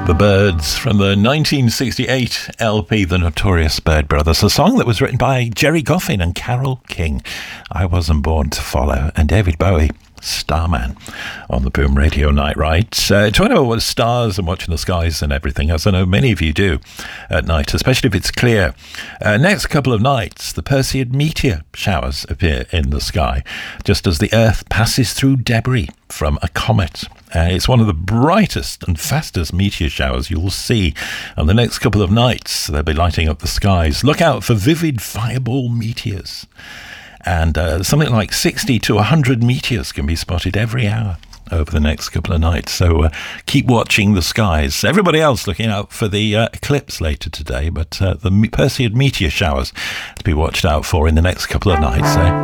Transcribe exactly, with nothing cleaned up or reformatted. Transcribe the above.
The Byrds from the nineteen sixty-eight L P, The Notorious Byrd Brothers, a song that was written by Gerry Goffin and Carole King. I Wasn't Born to Follow, and David Bowie, Starman, on the Boom Radio Night Right. Uh, talking about what stars and watching the skies and everything, as I know many of you do at night, especially if it's clear. Uh, next couple of nights, the Perseid meteor showers appear in the sky, just as the Earth passes through debris from a comet. Uh, it's one of the brightest and fastest meteor showers you'll see. And the next couple of nights, they'll be lighting up the skies. Look out for vivid fireball meteors. And uh, something like sixty to one hundred meteors can be spotted every hour over the next couple of nights. So uh, keep watching the skies. Everybody else looking out for the uh, eclipse later today, but uh, the Perseid meteor showers to be watched out for in the next couple of nights. Eh?